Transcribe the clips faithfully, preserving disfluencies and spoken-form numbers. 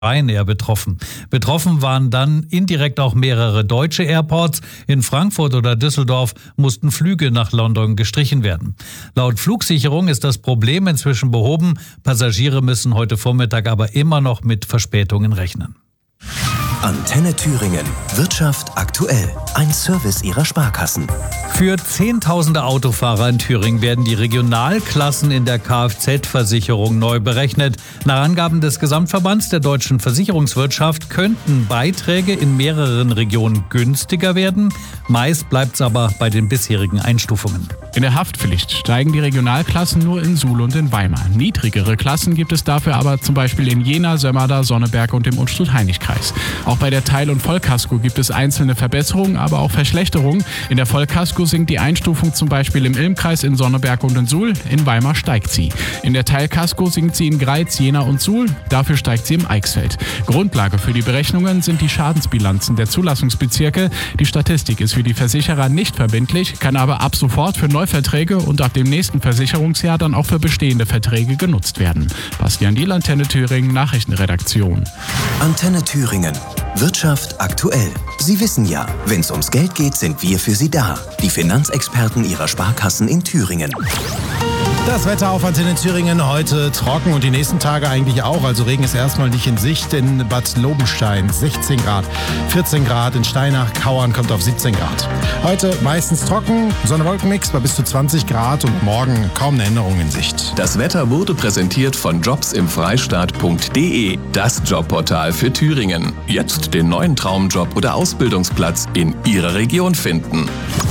Ryanair betroffen. Betroffen waren dann indirekt auch mehrere deutsche Airports. In Frankfurt oder Düsseldorf mussten Flüge nach London gestrichen werden. Laut Flugsicherung ist das Problem inzwischen behoben. Passagiere müssen heute Vormittag aber immer noch mit Verspätungen rechnen. Antenne Thüringen. Wirtschaft aktuell. Ein Service Ihrer Sparkassen. Für Zehntausende Autofahrer in Thüringen werden die Regionalklassen in der Kfz-Versicherung neu berechnet. Nach Angaben des Gesamtverbands der deutschen Versicherungswirtschaft könnten Beiträge in mehreren Regionen günstiger werden. Meist bleibt es aber bei den bisherigen Einstufungen. In der Haftpflicht steigen die Regionalklassen nur in Suhl und in Weimar. Niedrigere Klassen gibt es dafür aber zum Beispiel in Jena, Sömmerda, Sonneberg und im Unstrut-Heinig-Kreis. Auch bei der Teil- und Vollkasko gibt es einzelne Verbesserungen, aber auch Verschlechterungen. In der Vollkasko sinkt die Einstufung zum Beispiel im Ilmkreis, in Sonneberg und in Suhl. In Weimar steigt sie. In der Teilkasko sinkt sie in Greiz, Jena und Suhl. Dafür steigt sie im Eichsfeld. Grundlage für die Berechnungen sind die Schadensbilanzen der Zulassungsbezirke. Die Statistik ist für die Versicherer nicht verbindlich, kann aber ab sofort für Neuverträge und ab dem nächsten Versicherungsjahr dann auch für bestehende Verträge genutzt werden. Bastian Diel, Antenne Thüringen, Nachrichtenredaktion. Antenne Thüringen. Wirtschaft aktuell. Sie wissen ja, wenn es ums Geld geht, sind wir für Sie da. Die Finanzexperten Ihrer Sparkassen in Thüringen. Das Wetter auf Antenne Thüringen heute trocken und die nächsten Tage eigentlich auch. Also Regen ist erstmal nicht in Sicht. In Bad Lobenstein sechzehn Grad, vierzehn Grad. In Steinach, Kauern kommt auf siebzehn Grad. Heute meistens trocken, Sonne-Wolken-Mix bei bis zu zwanzig Grad und morgen kaum eine Änderung in Sicht. Das Wetter wurde präsentiert von jobs im freistaat punkt de, das Jobportal für Thüringen. Jetzt den neuen Traumjob oder Ausbildungsplatz in Ihrer Region finden.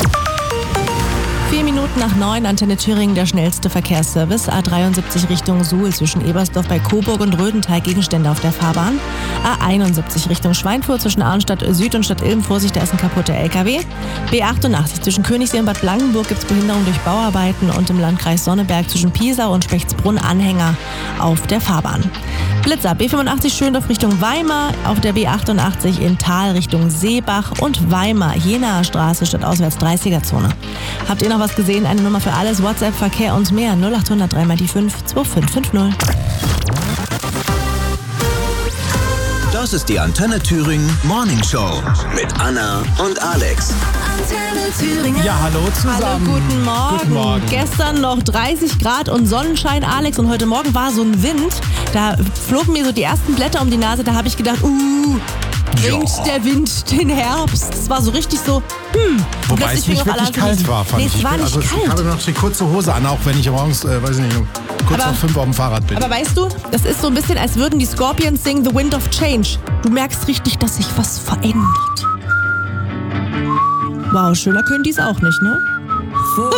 Vier Minuten nach neun, Antenne Thüringen, der schnellste Verkehrsservice. A dreiundsiebzig Richtung Suhl zwischen Ebersdorf bei Coburg und Rödental Gegenstände auf der Fahrbahn. A einundsiebzig Richtung Schweinfurt zwischen Arnstadt Süd und Stadt Ilm. Vorsicht, da ist ein kaputter L K W. B achtundachtzig zwischen Königssee und Bad Blankenburg gibt es Behinderung durch Bauarbeiten und im Landkreis Sonneberg zwischen Piesau und Spechtsbrunn Anhänger auf der Fahrbahn. Blitzer, B fünfundachtzig Schöndorf Richtung Weimar, auf der B achtundachtzig in Thal Richtung Seebach und Weimar, Jenaer Straße statt auswärts dreißiger-Zone. Habt ihr noch was gesehen? Eine Nummer für alles, WhatsApp, Verkehr und mehr, null acht null null drei mal die fünf zwei fünf fünf null. Das ist die Antenne Thüringen Morning Show mit Anna und Alex. Antenne Thüringen. Ja, hallo zusammen. Hallo, guten Morgen. Guten Morgen. Gestern noch dreißig Grad und Sonnenschein, Alex, und heute Morgen war so ein Wind. Da flogen mir so die ersten Blätter um die Nase, da habe ich gedacht, uh, bringt Ja. der Wind den Herbst. Es war so richtig so, hm. Wobei es nicht wirklich kalt war, fand nee, ich. es war ich bin, nicht also kalt. Ich habe noch die kurze Hose an, auch wenn ich morgens, äh, weiß ich nicht, kurz Aber- nach fünf auf dem Fahrrad bin. Aber weißt du, das ist so ein bisschen, als würden die Scorpions singen The Wind of Change. Du merkst richtig, dass sich was verändert. Wow, schöner können die es auch nicht, ne?